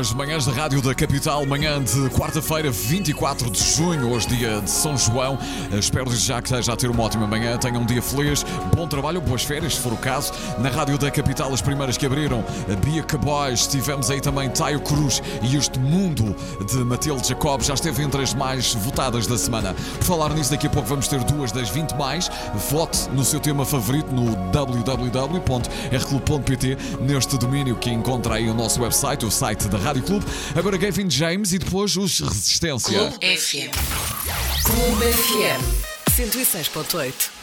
nas manhãs da Rádio da Capital, manhã de quarta-feira, 24 de junho, hoje dia de São João. Espero desde já que esteja a ter uma ótima manhã, tenha um dia feliz, bom trabalho, boas férias, se for o caso. Na Rádio da Capital, as primeiras que abriram, a Bia Cabois, tivemos aí também Taio Cruz e Este Mundo de Matilde Jacob, já esteve entre as mais votadas da semana. Por falar nisso, daqui a pouco vamos ter 2 das 20 mais. Vote no seu tema favorito no www.rclub.pt, neste domínio que encontra aí o nosso website, o site da Rádio Clube. Agora Gavin James e depois os Resistência. Clube FM. Clube FM 106.8.